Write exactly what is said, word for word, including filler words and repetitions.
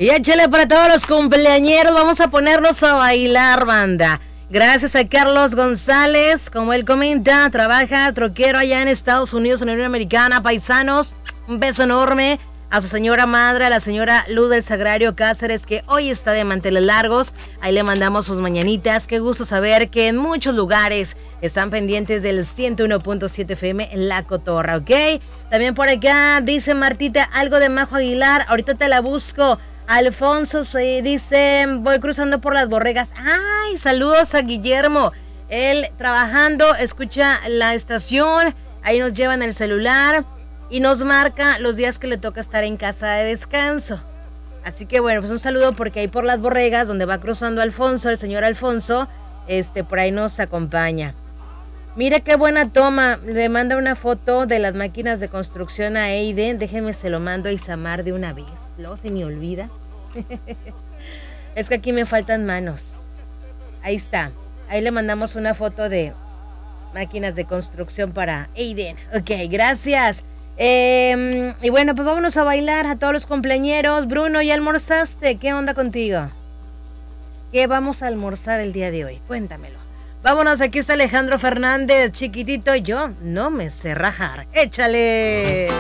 Y échale para todos los cumpleañeros. Vamos a ponernos a bailar, banda. Gracias a Carlos González, como él comenta, trabaja troquero allá en Estados Unidos, en la Unión Americana. Paisanos, un beso enorme a su señora madre, a la señora Luz del Sagrario Cáceres, que hoy está de manteles largos. Ahí le mandamos sus mañanitas. Qué gusto saber que en muchos lugares están pendientes del ciento uno punto siete F M en La Cotorra, ¿ok? También por acá dice Martita algo de Majo Aguilar. Ahorita te la busco. Alfonso se dice, voy cruzando por las borregas. Ay, saludos a Guillermo. Él trabajando, escucha la estación, ahí nos llevan el celular y nos marca los días que le toca estar en casa de descanso. Así que bueno, pues un saludo porque ahí por las borregas, donde va cruzando Alfonso, el señor Alfonso, este, por ahí nos acompaña. Mira qué buena toma, le manda una foto de las máquinas de construcción a Eiden. Déjeme se lo mando a Isamar de una vez, luego se me olvida. Es que aquí me faltan manos. Ahí está, ahí le mandamos una foto de máquinas de construcción para Eiden. Ok, gracias. Eh, y bueno, pues vámonos a bailar a todos los cumpleañeros. Bruno, ¿ya almorzaste? ¿Qué onda contigo? ¿Qué vamos a almorzar el día de hoy? Cuéntamelo. Vámonos, aquí está Alejandro Fernández, chiquitito, yo no me sé rajar. ¡Échale!